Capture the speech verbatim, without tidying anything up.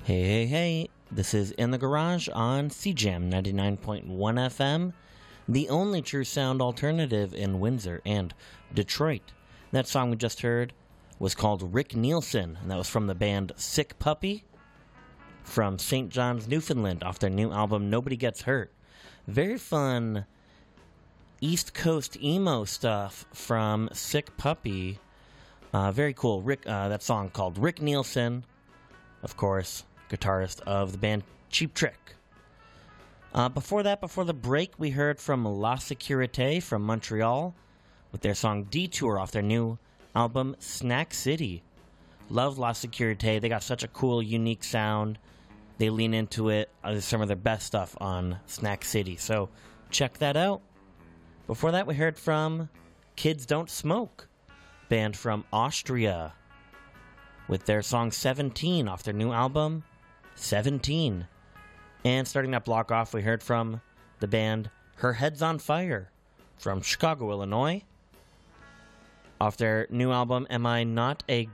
Hey, hey, hey, this is In the Garage on C J A M ninety-nine point one F M, the only true sound alternative in Windsor and Detroit. That song we just heard was called Rick Nielsen, and that was from the band Sick Puppy from Saint John's, Newfoundland, off their new album Nobody Gets Hurt. Very fun East Coast emo stuff from Sick Puppy. Uh, very cool. Rick, uh, that song called Rick Nielsen, of course, guitarist of the band Cheap Trick. Uh, before that, before the break, we heard from La Sécurité from Montreal with their song Detour off their new album Snack City. Love La Sécurité. They got such a cool, unique sound. They lean into it. Uh, some of their best stuff on Snack City. So check that out. Before that, we heard from Kids Don't Smoke, band from Austria, with their song seventeen off their new album seventeen. And starting that block off, we heard from the band Her Head's on Fire from Chicago, Illinois, off their new album Am I Not a